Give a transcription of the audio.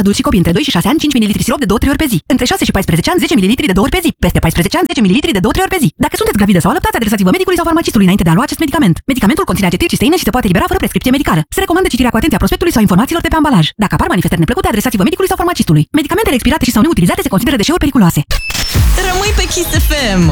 adulți și copii între 2 și 6 ani, 5 ml sirop de 2-3 ori pe zi. Între 6 și 14 ani, 10 ml de 2 ori pe zi. Peste 14 ani, 10 ml de 2-3 ori pe zi. Dacă sunteți gravidă sau alăptați, adresați-vă medicului sau farmacistului înainte de a lua acest medicament. Medicamentul conține acetilcisteină și se poate elibera fără prescripție medicală. Se recomandă citirea cu atenție a prospectului sau informațiilor de pe ambalaj. Dacă apar manifestări neplăcute, adresați-vă medicului sau farmacistului. Medicamentele expirate și sau neutilizate se consideră deșeuri periculoase. Rămâi pe Kiss FM.